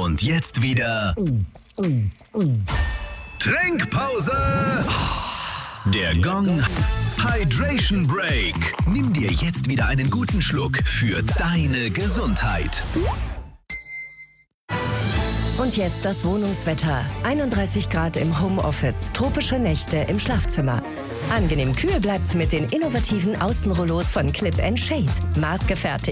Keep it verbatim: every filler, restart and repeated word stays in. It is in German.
Und jetzt wieder Trinkpause. Der Gong Hydration Break. Nimm dir jetzt wieder einen guten Schluck für deine Gesundheit. Und jetzt das Wohnungswetter. einunddreißig Grad im Homeoffice, tropische Nächte im Schlafzimmer. Angenehm kühl bleibt's mit den innovativen Außenrollos von Clip and Shade. Maßgefertigt